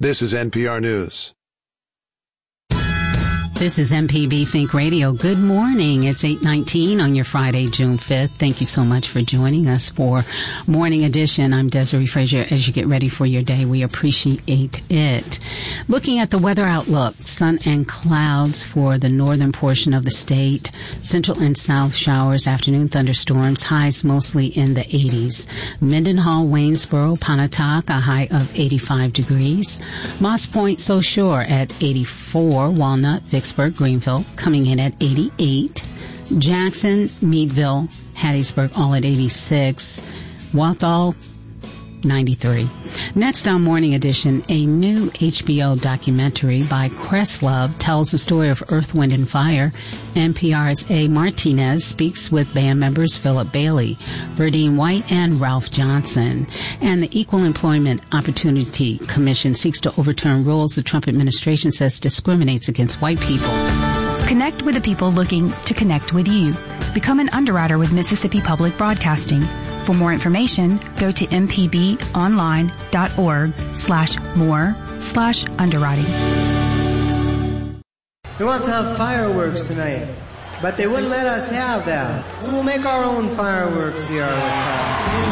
This is NPR News. This is MPB Think Radio. Good morning. It's 8:19 on your Friday, June 5th. Thank you so much for joining us for Morning Edition. I'm Desiree Frazier. As you get ready for your day, we appreciate it. Looking at the weather outlook, sun and clouds for the northern portion of the state. Central and south showers, afternoon thunderstorms, highs mostly in the 80s. Mendenhall, Waynesboro, Pontotoc, a high of 85 degrees. Moss Point, So Shore at 84. Walnut, Vicksburg, Greenville coming in at 88. Jackson, Meadville, Hattiesburg all at 86. Walthall, 93. Next on Morning Edition, a new HBO documentary by Questlove tells the story of Earth, Wind, and Fire. NPR's A. Martinez speaks with band members Philip Bailey, Verdine White, and Ralph Johnson. And the Equal Employment Opportunity Commission seeks to overturn rules the Trump administration says discriminates against white people. Connect with the people looking to connect with you. Become an underwriter with Mississippi Public Broadcasting. For more information, go to mpbonline.org/more/underwriting. We want to have fireworks tonight, but they wouldn't let us have that. So we'll make our own fireworks here.